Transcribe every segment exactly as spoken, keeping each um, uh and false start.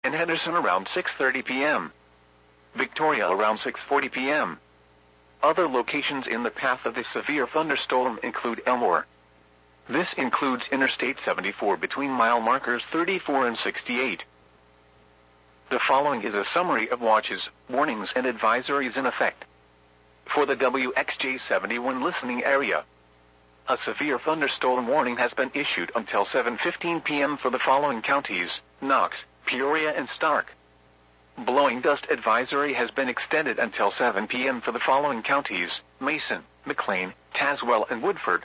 and Henderson around six thirty p m Victoria around six forty p m Other locations in the path of the severe thunderstorm include Elmore. This includes Interstate seventy-four between mile markers thirty-four and sixty-eight. The following is a summary of watches, warnings and advisories in effect. For the W X J seventy-one listening area, a severe thunderstorm warning has been issued until seven fifteen p m for the following counties: Knox, Peoria and Stark. Blowing dust advisory has been extended until seven p m for the following counties: Mason, McLean, Tazewell and Woodford.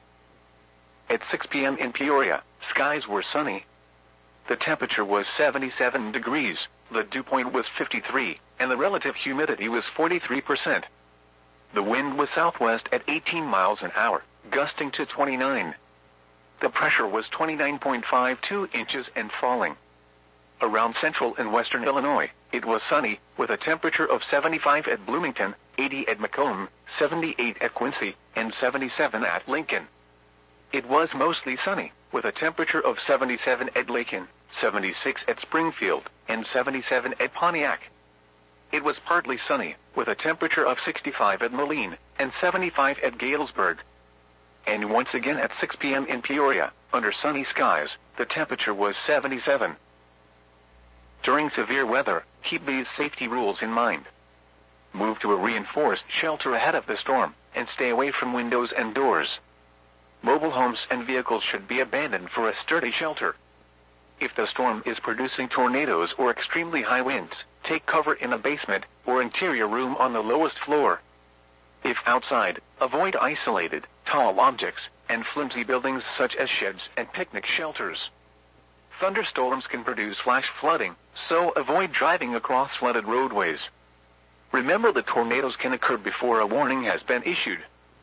At six p m in Peoria, skies were sunny. The temperature was seventy-seven degrees, the dew point was fifty-three, and the relative humidity was forty-three percent. The wind was southwest at eighteen miles an hour, gusting to twenty-nine. The pressure was twenty-nine point five two inches and falling. Around central and western Illinois, it was sunny, with a temperature of seventy-five at Bloomington, eighty at Macomb, seventy-eight at Quincy, and seventy-seven at Lincoln. It was mostly sunny, with a temperature of seventy-seven at Lincoln, seventy-six at Springfield, and seventy-seven at Pontiac. It was partly sunny, with a temperature of sixty-five at Moline, and seventy-five at Galesburg. And once again at six p m in Peoria, under sunny skies, the temperature was seventy-seven. During severe weather, keep these safety rules in mind. Move to a reinforced shelter ahead of the storm, and stay away from windows and doors. Mobile homes and vehicles should be abandoned for a sturdy shelter. If the storm is producing tornadoes or extremely high winds, take cover in a basement or interior room on the lowest floor. If outside, avoid isolated, tall objects, and flimsy buildings such as sheds and picnic shelters. Thunderstorms can produce flash flooding, so avoid driving across flooded roadways. Remember that tornadoes can occur before a warning has been issued.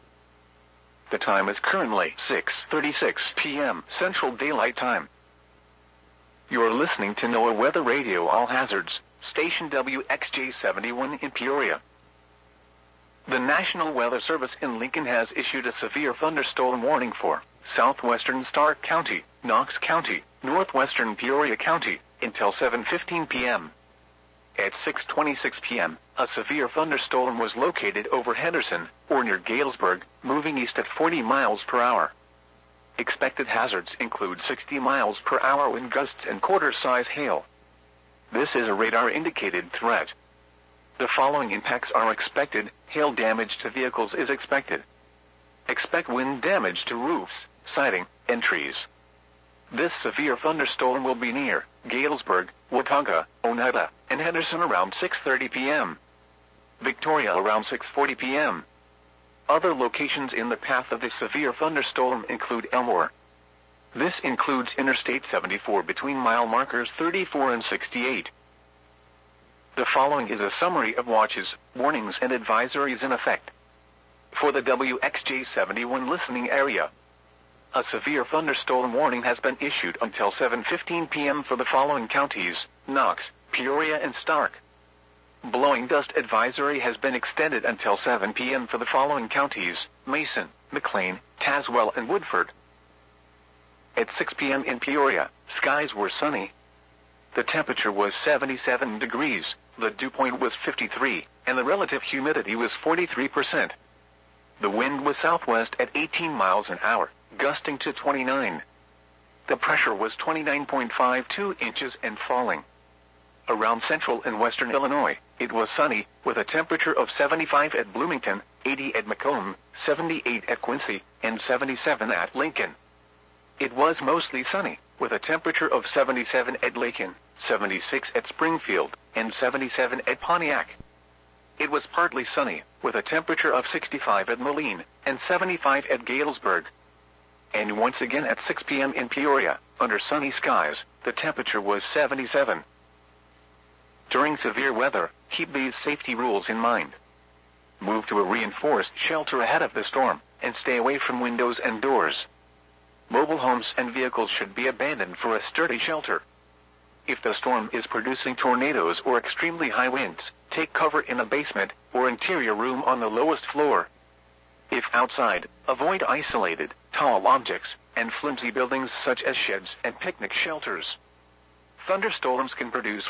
The time is currently six thirty-six p m Central Daylight Time. You are listening to NOAA Weather Radio All Hazards, station W X J seventy-one in Peoria. The National Weather Service in Lincoln has issued a severe thunderstorm warning for southwestern Stark County, Knox County, northwestern Peoria County, until seven fifteen p m At six twenty-six p m, a severe thunderstorm was located over Henderson, or near Galesburg, moving east at forty miles per hour. Expected hazards include sixty miles per hour wind gusts and quarter-size hail. This is a radar-indicated threat. The following impacts are expected. Hail damage to vehicles is expected. Expect wind damage to roofs, siding, and trees. This severe thunderstorm will be near Galesburg, Watauga, Oneida, and Henderson around six thirty p m Victoria around six forty p m Other locations in the path of the severe thunderstorm include Elmore. This includes Interstate seventy-four between mile markers thirty-four and sixty-eight. The following is a summary of watches, warnings and advisories in effect. For the W X J seventy-one listening area, a severe thunderstorm warning has been issued until seven fifteen p m for the following counties: Knox, Peoria and Stark. Blowing dust advisory has been extended until seven p m for the following counties: Mason, McLean, Tazewell and Woodford. At six p m in Peoria, skies were sunny. The temperature was seventy-seven degrees, the dew point was fifty-three, and the relative humidity was forty-three percent. The wind was southwest at eighteen miles an hour, gusting to twenty-nine. The pressure was twenty-nine point five two inches and falling. Around central and western Illinois, it was sunny, with a temperature of seventy-five at Bloomington, eighty at Macomb, seventy-eight at Quincy, and seventy-seven at Lincoln. It was mostly sunny, with a temperature of seventy-seven at Lincoln, seventy-six at Springfield, and seventy-seven at Pontiac. It was partly sunny, with a temperature of sixty-five at Moline, and seventy-five at Galesburg. And once again at six p m in Peoria, under sunny skies, the temperature was seventy-seven. During severe weather, keep these safety rules in mind. Move to a reinforced shelter ahead of the storm, and stay away from windows and doors. Mobile homes and vehicles should be abandoned for a sturdy shelter. If the storm is producing tornadoes or extremely high winds, take cover in a basement or interior room on the lowest floor. If outside, avoid isolated, tall objects, and flimsy buildings such as sheds and picnic shelters. Thunderstorms can produce